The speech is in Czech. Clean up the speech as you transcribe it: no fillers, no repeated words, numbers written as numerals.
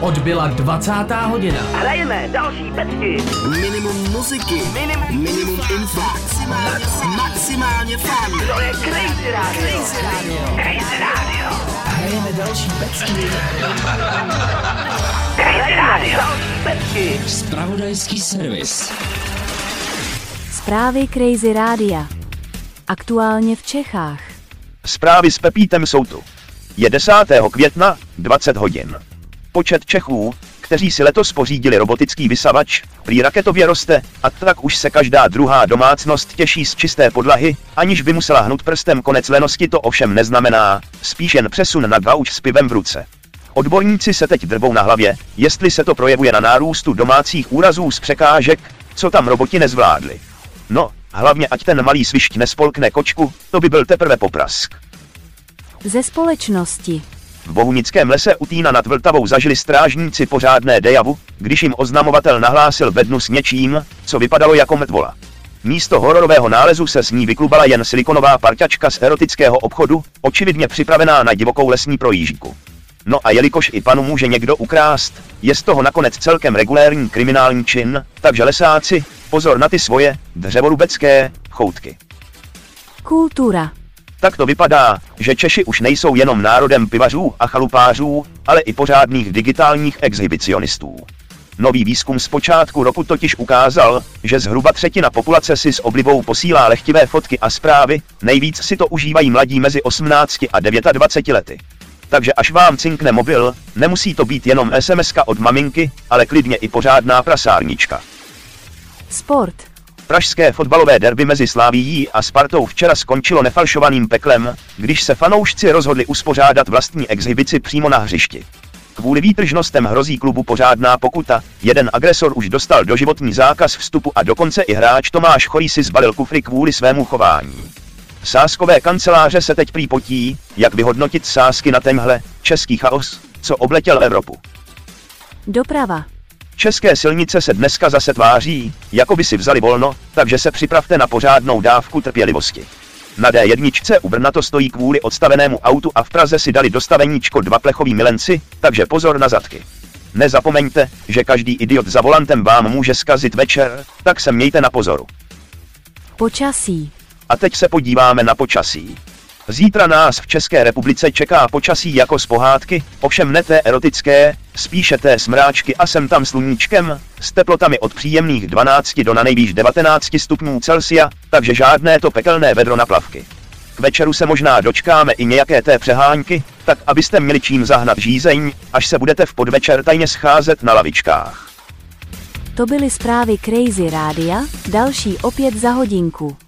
Odbyla 20. hodina. Hrajeme další pecky. Minimum muziky. Minimum info. Maximálně fun. To je Crazy Radio. Crazy Radio. Hrajeme další pecky. Crazy Radio. Další pecky. Zpravodajský servis. Zprávy Crazy Rádia. Aktuálně v Čechách. Zprávy s Pepítem jsou tu. Je 10. května, 20 hodin. Počet Čechů, kteří si letos pořídili robotický vysavač, prý raketově roste, a tak už se každá druhá domácnost těší z čisté podlahy, aniž by musela hnout prstem. Konec lenosti to ovšem neznamená, spíš jen přesun na gauč s pivem v ruce. Odborníci se teď drvou na hlavě, jestli se to projevuje na nárůstu domácích úrazů z překážek, co tam roboti nezvládli. No, hlavně ať ten malý svišť nespolkne kočku, to by byl teprve poprask. Ze společnosti. V Bohunickém lese u Týna nad Vltavou zažili strážníci pořádné dejavu, když jim oznamovatel nahlásil bednu s něčím, co vypadalo jako mrtvola. Místo hororového nálezu se s ní vyklubala jen silikonová parťačka z erotického obchodu, očividně připravená na divokou lesní projížďku. No a jelikož i panu může někdo ukrást, je z toho nakonec celkem regulérní kriminální čin, takže lesáci, pozor na ty svoje, dřevorubecké, choutky. Kultura. Tak to vypadá, že Češi už nejsou jenom národem pivařů a chalupářů, ale i pořádných digitálních exhibicionistů. Nový výzkum z počátku roku totiž ukázal, že zhruba třetina populace si s oblibou posílá lehtivé fotky a zprávy, nejvíc si to užívají mladí mezi 18 a 29 lety. Takže až vám cinkne mobil, nemusí to být jenom SMSka od maminky, ale klidně i pořádná prasárnička. Sport. Pražské fotbalové derby mezi Slavií a Spartou včera skončilo nefalšovaným peklem, když se fanoušci rozhodli uspořádat vlastní exhibici přímo na hřišti. Kvůli výtržnostem hrozí klubu pořádná pokuta, jeden agresor už dostal doživotní zákaz vstupu a dokonce i hráč Tomáš Chorý si zbalil kufry kvůli svému chování. Sázkové kanceláře se teď prý potí, jak vyhodnotit sázky na tenhle český chaos, co obletěl Evropu. Doprava. České silnice se dneska zase tváří, jako by si vzali volno, takže se připravte na pořádnou dávku trpělivosti. Na D1 u Brna to stojí kvůli odstavenému autu a v Praze si dali dostaveníčko dva plechoví milenci, takže pozor na zadky. Nezapomeňte, že každý idiot za volantem vám může zkazit večer, tak se mějte na pozoru. Počasí. A teď se podíváme na počasí. Zítra nás v České republice čeká počasí jako z pohádky, ovšem ne té erotické, spíše té smráčky a sem tam sluníčkem, s teplotami od příjemných 12 do na nejvýš 19 stupňů Celsia, takže žádné to pekelné vedro na plavky. K večeru se možná dočkáme i nějaké té přehánky, tak abyste měli čím zahnat žízeň, až se budete v podvečer tajně scházet na lavičkách. To byly zprávy Crazy Rádia, další opět za hodinku.